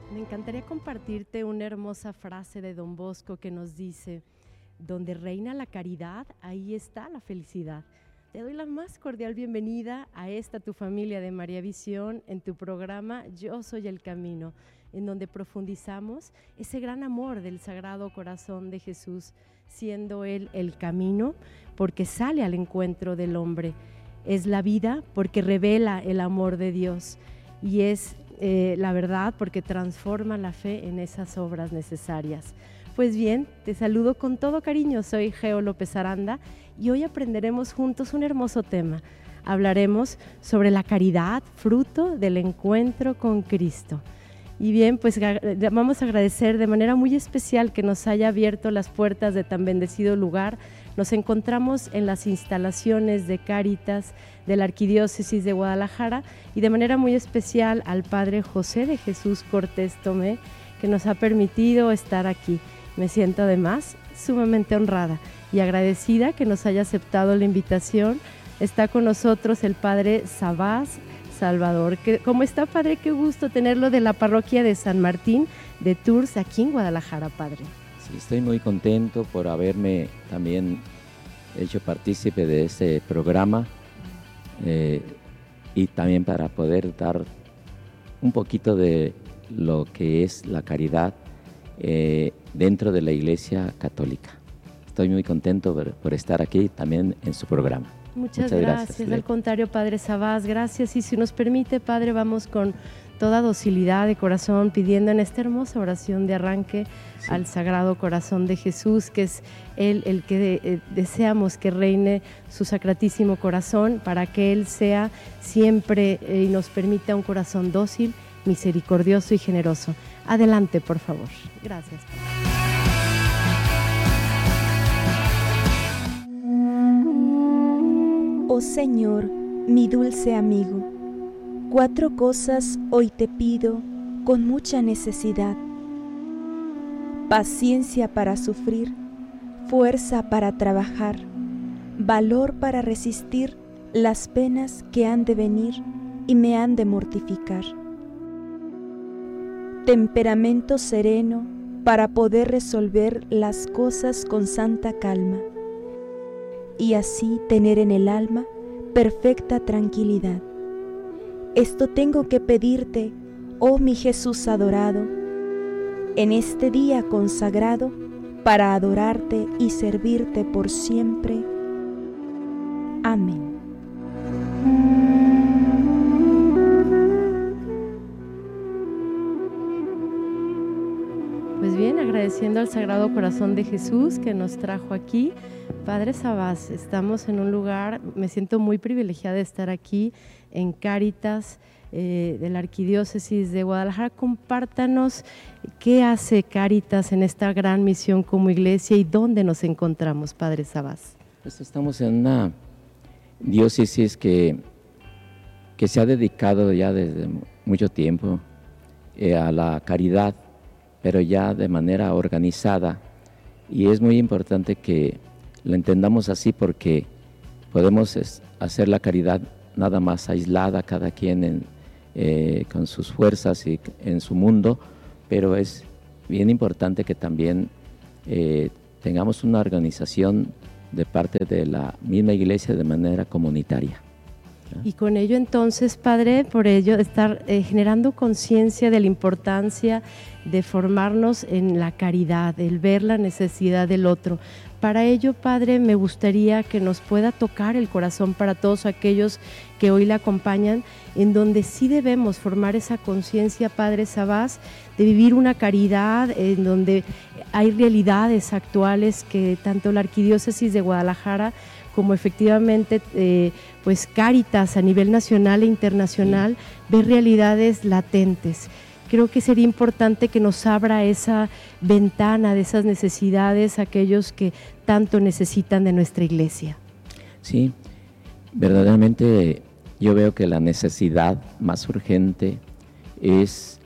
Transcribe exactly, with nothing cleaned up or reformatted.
Me encantaría compartirte una hermosa frase de Don Bosco que nos dice: donde reina la caridad, ahí está la felicidad. Te doy la más cordial bienvenida a esta tu familia de María Visión en tu programa Yo Soy el Camino, en donde profundizamos ese gran amor del Sagrado Corazón de Jesús, siendo Él el camino, porque sale al encuentro del hombre. Es la vida porque revela el amor de Dios y es eh, la verdad porque transforma la fe en esas obras necesarias. Pues bien, te saludo con todo cariño, soy Geo López Aranda y hoy aprenderemos juntos un hermoso tema. Hablaremos sobre la caridad, fruto del encuentro con Cristo. Y bien, pues vamos a agradecer de manera muy especial que nos haya abierto las puertas de tan bendecido lugar. Nos encontramos en las instalaciones de Cáritas de la Arquidiócesis de Guadalajara y de manera muy especial al Padre José de Jesús Cortés Tomé, que nos ha permitido estar aquí. Me siento además sumamente honrada y agradecida que nos haya aceptado la invitación. Está con nosotros el Padre Sabás Salvador. ¿Cómo está, Padre? Qué gusto tenerlo de la parroquia de San Martín de Tours, aquí en Guadalajara, Padre. Sí, estoy muy contento por haberme también hecho partícipe de este programa eh, y también para poder dar un poquito de lo que es la caridad eh, dentro de la Iglesia Católica. Estoy muy contento por, por estar aquí también en su programa. Muchas, Muchas gracias, gracias. Al contrario, Padre Sabás, gracias. Y si nos permite, Padre, vamos con toda docilidad de corazón, pidiendo en esta hermosa oración de arranque sí. al Sagrado Corazón de Jesús, que es Él el que de, eh, deseamos que reine su sacratísimo corazón, para que Él sea siempre eh, y nos permita un corazón dócil, misericordioso y generoso. Adelante, por favor. Gracias, Padre. Oh Señor, mi dulce amigo, cuatro cosas hoy te pido con mucha necesidad: paciencia para sufrir, fuerza para trabajar, valor para resistir las penas que han de venir y me han de mortificar, temperamento sereno para poder resolver las cosas con santa calma, y así tener en el alma perfecta tranquilidad. Esto tengo que pedirte, oh mi Jesús adorado, en este día consagrado para adorarte y servirte por siempre. Amén. Pues bien, agradeciendo al Sagrado Corazón de Jesús que nos trajo aquí. Padre Sabás, estamos en un lugar, me siento muy privilegiada de estar aquí en Cáritas eh, de la Arquidiócesis de Guadalajara. Compártanos qué hace Cáritas en esta gran misión como iglesia y dónde nos encontramos, Padre Sabás. Pues estamos en una diócesis que, que se ha dedicado ya desde mucho tiempo eh, a la caridad, pero ya de manera organizada, y es muy importante que lo entendamos así, porque podemos es, hacer la caridad nada más aislada, cada quien en, eh, con sus fuerzas y en su mundo, pero es bien importante que también eh, tengamos una organización de parte de la misma iglesia de manera comunitaria. Y con ello entonces, Padre, por ello estar eh, generando conciencia de la importancia de formarnos en la caridad, el ver la necesidad del otro. Para ello, Padre, me gustaría que nos pueda tocar el corazón para todos aquellos que hoy le acompañan, en donde sí debemos formar esa conciencia, Padre Sabás, de vivir una caridad, en donde hay realidades actuales que tanto la Arquidiócesis de Guadalajara como efectivamente eh, pues Cáritas a nivel nacional e internacional ve realidades latentes. Creo que sería importante que nos abra esa ventana de esas necesidades aquellos que tanto necesitan de nuestra iglesia. Sí, verdaderamente yo veo que la necesidad más urgente es